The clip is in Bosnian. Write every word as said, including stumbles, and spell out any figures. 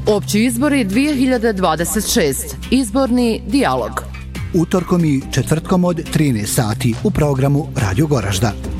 Opći izbori dvije hiljade dvadeset šest. Izborni dijalog. Utorkom i četvrtkom od trinaest sati u programu Radio Goražda.